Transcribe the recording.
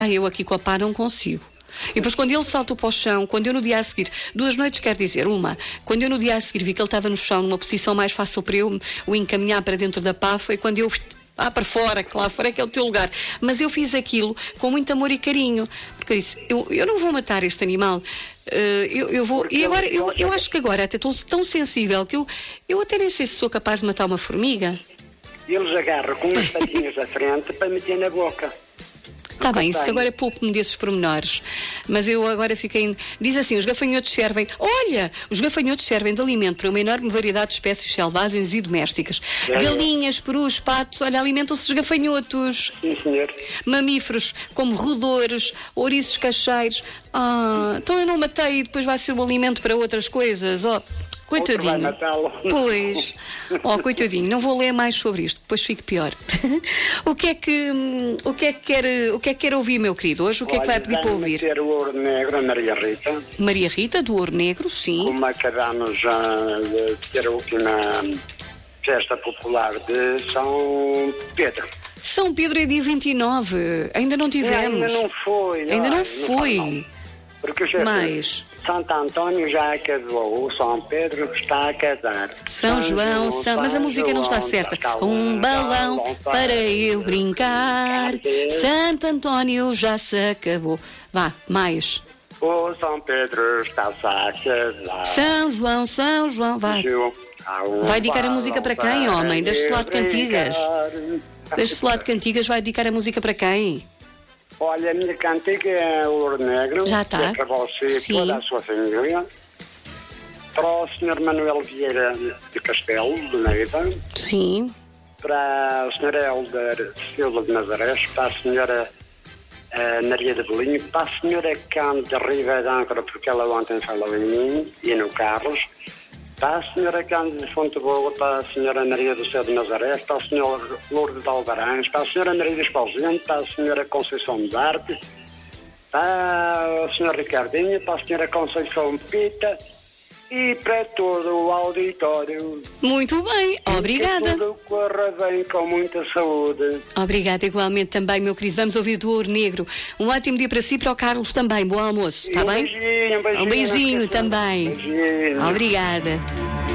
eu aqui com a pá não consigo. E depois quando ele saltou para o chão, quando eu no dia a seguir, 2 noites quer dizer, quando eu no dia a seguir vi que ele estava no chão, numa posição mais fácil para eu o encaminhar para dentro da pá, foi quando eu para fora, que lá fora é que é o teu lugar. Mas eu fiz aquilo com muito amor e carinho, porque eu disse, eu não vou matar este animal, eu vou. E agora eu acho que agora até estou tão sensível que eu até nem sei se sou capaz de matar uma formiga. Eles agarram com umas patinhas à frente para meter na boca. Está bem, isso agora pouco-me desses pormenores. Mas eu agora fiquei... Diz assim, os gafanhotos servem... Olha, os gafanhotos servem de alimento para uma enorme variedade de espécies selvagens e domésticas. Galinhas, perus, patos, olha, alimentam-se os gafanhotos. Sim, senhor. Mamíferos, como roedores, ouriços cacheiros. Então eu não matei e depois vai ser um alimento para outras coisas. Coitadinho. Vai matá-lo. Pois. Coitadinho, não vou ler mais sobre isto, depois fico pior. O que é que quer ouvir, meu querido? Hoje o que é que vai pedir para ouvir? Ter o Ouro Negro, a Maria Rita. Maria Rita, do Ouro Negro, sim. Como acabamos de ter a última festa popular de São Pedro. São Pedro é dia 29, ainda não tivemos. Ainda não foi. Ainda não foi. Porque já Santo António já acabou, o São Pedro está a casar. São João, mas a música não está certa. Um balão para eu brincar. Santo António já se acabou. Vá, mais. O São Pedro está-se a casar. São João, vai. Vai dedicar a música para quem, homem? Deixa-se lá de cantigas. Deixa-se lá de cantigas, vai dedicar a música para quem? Olha, a minha cantiga é o Ouro Negro. Já está. É para você e toda a sua família. Para o Sr. Manuel Vieira de Castelo, de Neiva. Sim. Para a Sra. Helder Silva de Nazaré. Para a Sra. Maria de Belinho. Para a Sra. Cândido de Riva de Âncora, porque ela ontem falou em mim e no Carlos. Para a Sra. Cândido de Fonte Boa, para a Sra. Maria do Céu de Nazaré, para o Sr. Lourdes de Alvarães, para a Sra. Maria de Esposente, para a Sra. Conceição de Arte, para o Sr. Ricardinho, para a Sra. Conceição Pita e para todo o auditório. Muito bem, obrigada. Que tudo corra bem, com muita saúde. Obrigada, igualmente também, meu querido. Vamos ouvir do Ouro Negro. Um ótimo dia para si e para o Carlos também. Bom almoço, está bem? Um beijinho Um beijinho também. Beijinho. Obrigada.